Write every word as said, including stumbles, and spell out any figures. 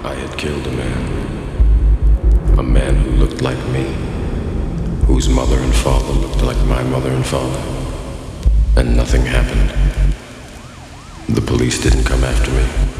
I had killed a man. A man who looked like me, whose mother and father looked like my mother and father. And nothing happened. The police didn't come after me.